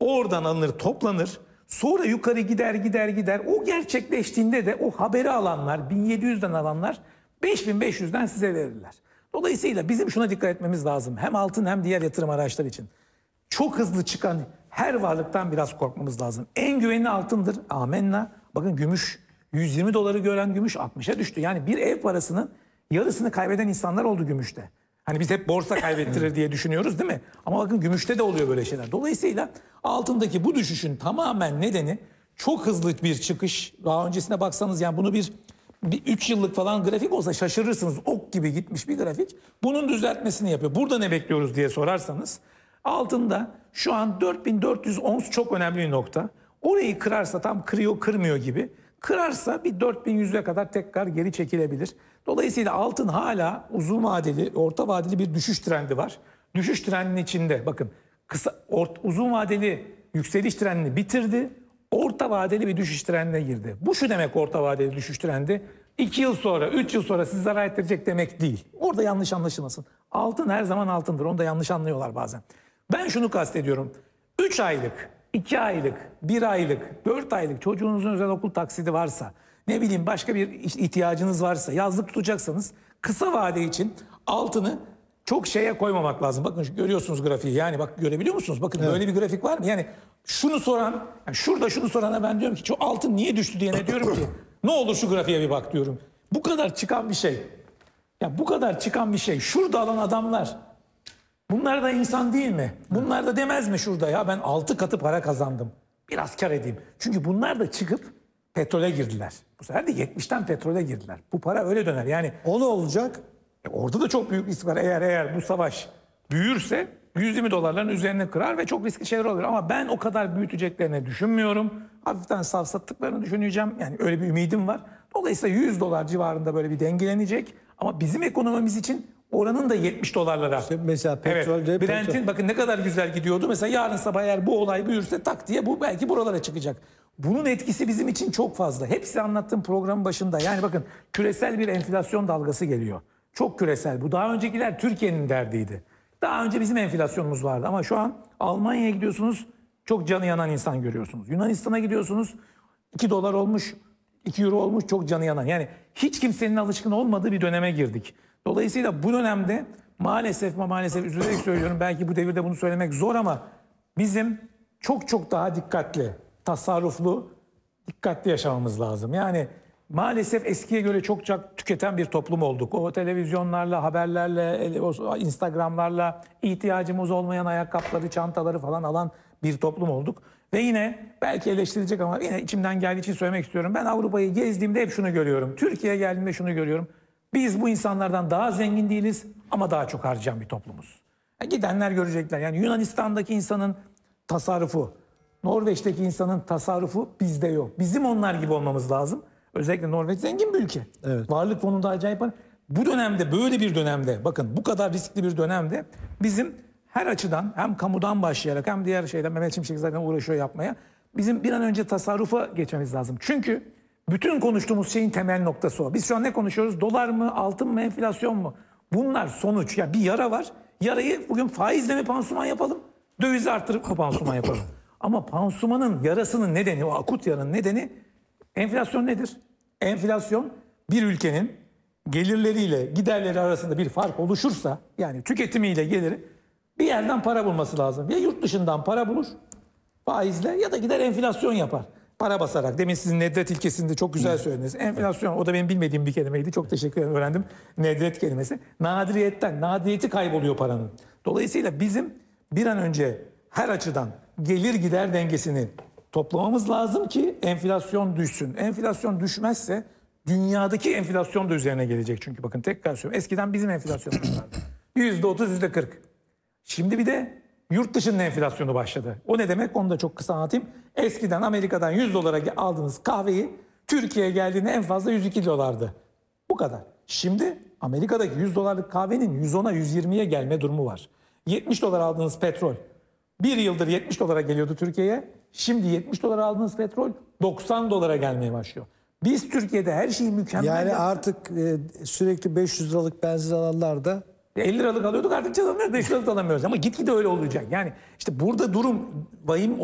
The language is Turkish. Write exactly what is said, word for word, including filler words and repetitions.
oradan alınır, toplanır. Sonra yukarı gider gider gider. O gerçekleştiğinde de o haberi alanlar, bin yedi yüzden alanlar beş bin beş yüzden size verirler. Dolayısıyla bizim şuna dikkat etmemiz lazım. Hem altın hem diğer yatırım araçları için. Çok hızlı çıkan her varlıktan biraz korkmamız lazım. En güvenli altındır. Amenna. Bakın gümüş yüz yirmi doları gören gümüş altmışa düştü. Yani bir ev parasının yarısını kaybeden insanlar oldu gümüşte. Hani biz hep borsa kaybettirir diye düşünüyoruz değil mi? Ama bakın gümüşte de oluyor böyle şeyler. Dolayısıyla altındaki bu düşüşün tamamen nedeni çok hızlı bir çıkış. Daha öncesine baksanız yani bunu bir üç yıllık falan grafik olsa şaşırırsınız. Ok gibi gitmiş bir grafik. Bunun düzeltmesini yapıyor. Burada ne bekliyoruz diye sorarsanız altında şu an dört bin dört yüz ons çok önemli bir nokta. Orayı kırarsa tam kırıyor kırmıyor gibi. Kırarsa bir dört bin yüze kadar tekrar geri çekilebilir. Dolayısıyla altın hala uzun vadeli, orta vadeli bir düşüş trendi var. Düşüş trendinin içinde bakın kısa ort, uzun vadeli yükseliş trendini bitirdi. Orta vadeli bir düşüş trendine girdi. Bu şu demek orta vadeli düşüş trendi. iki yıl sonra, üç yıl sonra sizi zarar ettirecek demek değil. Orada yanlış anlaşılmasın. Altın her zaman altındır. Onu da yanlış anlıyorlar bazen. Ben şunu kastediyorum. üç aylık, iki aylık, bir aylık, dört aylık çocuğunuzun özel okul taksidi varsa, ne bileyim başka bir ihtiyacınız varsa, yazlık tutacaksanız kısa vade için altını çok şeye koymamak lazım. Bakın görüyorsunuz grafiği. Yani bak görebiliyor musunuz? Bakın evet. Böyle bir grafik var mı? Yani şunu soran, yani şurada şunu sorana ben diyorum ki şu altın niye düştü diye ne diyorum ki? Ne olur şu grafiğe bir bak diyorum. Bu kadar çıkan bir şey. Ya bu kadar çıkan bir şey. Şurada alan adamlar. Bunlar da insan değil mi? Bunlar da demez mi şurada ya ben altı katı para kazandım. Biraz kar edeyim. Çünkü bunlar da çıkıp petrole girdiler. Bu sefer de yetmişten petrole girdiler. Bu para öyle döner. Yani o ne olacak? E orada da çok büyük risk var. Eğer eğer bu savaş büyürse yüz yirmi dolarların üzerine kırar ve çok riskli şeyler olur. Ama ben o kadar büyüteceklerini düşünmüyorum. Hafiften safsattıklarını düşüneceğim. Yani öyle bir ümidim var. Dolayısıyla yüz dolar civarında böyle bir dengelenecek. Ama bizim ekonomimiz için oranın da yetmiş dolarlara. İşte mesela petrolde... Evet, Brent'in bakın ne kadar güzel gidiyordu. Mesela yarın sabah eğer bu olay büyürse tak diye bu belki buralara çıkacak. Bunun etkisi bizim için çok fazla. Hepsi anlattığım programın başında. Yani bakın küresel bir enflasyon dalgası geliyor. Çok küresel. Bu daha öncekiler Türkiye'nin derdiydi. Daha önce bizim enflasyonumuz vardı ama şu an Almanya'ya gidiyorsunuz çok canı yanan insan görüyorsunuz. Yunanistan'a gidiyorsunuz iki dolar olmuş, iki euro olmuş çok canı yanan. Yani hiç kimsenin alışkın olmadığı bir döneme girdik. Dolayısıyla bu dönemde maalesef maalesef üzülerek söylüyorum belki bu devirde bunu söylemek zor ama bizim çok çok daha dikkatli, tasarruflu, dikkatli yaşamamız lazım. Yani maalesef eskiye göre çokça tüketen bir toplum olduk. O televizyonlarla, haberlerle, o Instagram'larla ihtiyacımız olmayan ayakkabıları, çantaları falan alan bir toplum olduk. Ve yine belki eleştirilecek ama yine içimden geldiği için söylemek istiyorum. Ben Avrupa'yı gezdiğimde hep şunu görüyorum. Türkiye'ye geldiğimde şunu görüyorum. Biz bu insanlardan daha zengin değiliz ama daha çok harcayan bir toplumuz. Yani gidenler görecekler. Yani Yunanistan'daki insanın tasarrufu, Norveç'teki insanın tasarrufu bizde yok. Bizim onlar gibi olmamız lazım. Özellikle Norveç zengin bir ülke. Evet. Varlık fonunda acayip var. Bu dönemde böyle bir dönemde bakın bu kadar riskli bir dönemde bizim her açıdan hem kamudan başlayarak hem diğer şeyler Mehmet Şimşek zaten uğraşıyor yapmaya. Bizim bir an önce tasarrufa geçmemiz lazım. Çünkü bütün konuştuğumuz şeyin temel noktası o. Biz şu an ne konuşuyoruz? Dolar mı, altın mı, enflasyon mu? Bunlar sonuç. Ya bir yara var. Yarayı bugün faizle mi pansuman yapalım? Dövizi arttırıp mı pansuman yapalım? Ama pansumanın yarasının nedeni, o akut yaranın nedeni enflasyon nedir? Enflasyon bir ülkenin gelirleriyle giderleri arasında bir fark oluşursa yani tüketimiyle geliri bir yerden para bulması lazım. Ya yurt dışından para bulur faizle ya da gider enflasyon yapar. Para basarak. Demin sizin Nedret ilkesinde çok güzel söylediniz. Enflasyon o da benim bilmediğim bir kelimeydi. Çok teşekkür ederim öğrendim. Nedret kelimesi. Nadiriyetten, nadiriyeti kayboluyor paranın. Dolayısıyla bizim bir an önce her açıdan gelir gider dengesini toplamamız lazım ki enflasyon düşsün. Enflasyon düşmezse dünyadaki enflasyon da üzerine gelecek. Çünkü bakın tekrar söylüyorum. Eskiden bizim enflasyonumuz vardı. yüzde otuz, yüzde kırk. Şimdi bir de yurt dışının enflasyonu başladı. O ne demek? Onu da çok kısa anlatayım. Eskiden Amerika'dan yüz dolara aldığınız kahveyi Türkiye'ye geldiğinde en fazla yüz iki dolardı. Bu kadar. Şimdi Amerika'daki yüz dolarlık kahvenin yüz ona, yüz yirmiye gelme durumu var. yetmiş dolar aldığınız petrol bir yıldır yetmiş dolara geliyordu Türkiye'ye. Şimdi yetmiş dolara aldığınız petrol doksan dolara gelmeye başlıyor. Biz Türkiye'de her şeyi mükemmel... Yani artık e, sürekli beş yüz liralık benzin alanlar da... elli liralık alıyorduk artık alamıyoruz, beş liralık alamıyoruz. Ama gitgide öyle olacak. Yani işte burada durum vahim